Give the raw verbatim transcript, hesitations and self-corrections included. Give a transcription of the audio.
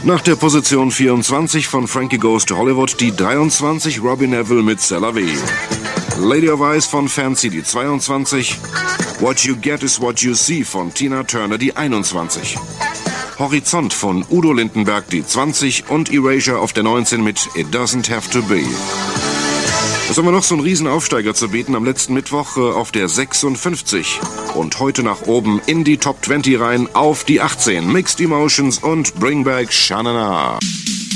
Nach der Position vierundzwanzig von Frankie Goes to Hollywood die dreiundzwanzig, Robbie Neville mit C'est la vie. Lady of Ice von Fancy die zweiundzwanzig. What You Get Is What You See von Tina Turner die einundzwanzig. Horizont von Udo Lindenberg die zwanzig und Erasure auf der neunzehn mit It Doesn't Have to Be. Was haben wir noch so einen Riesenaufsteiger zu bieten am letzten Mittwoch äh, auf der sechsundfünfzig. Und heute nach oben in die Top zwanzig rein auf die achtzehn. Mixed Emotions und Bring Back Sha-Na-Na.